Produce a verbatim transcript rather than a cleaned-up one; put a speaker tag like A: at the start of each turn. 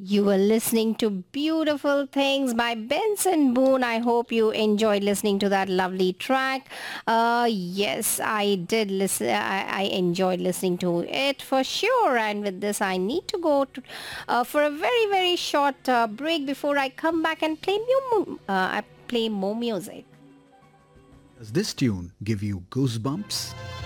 A: You were listening to Beautiful Things by Benson Boone. I hope you enjoyed listening to that lovely track. Uh, yes, I did listen. I, I enjoyed listening to it for sure. And with this, I need to go to, uh, for a very, very short uh, break before I come back and play, mu- uh, I play more music.
B: Does this tune give you goosebumps?